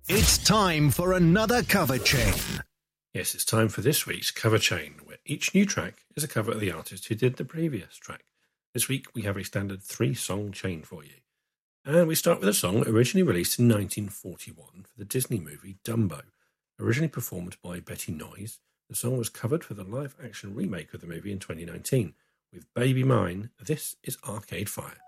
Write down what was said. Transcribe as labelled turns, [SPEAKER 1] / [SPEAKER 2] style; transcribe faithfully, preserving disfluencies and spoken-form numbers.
[SPEAKER 1] It's time for another cover chain.
[SPEAKER 2] Yes, it's time for this week's cover chain, where each new track is a cover of the artist who did the previous track. This week we have a standard three-song chain for you. And we start with a song originally released in nineteen forty-one for the Disney movie Dumbo. Originally performed by Betty Noyes, the song was covered for the live-action remake of the movie in twenty nineteen. With Baby Mine, this is Arcade Fire.